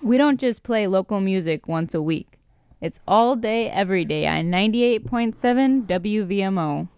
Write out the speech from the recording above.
We don't just play local music once a week. It's all day, every day on 98.7 WVMO.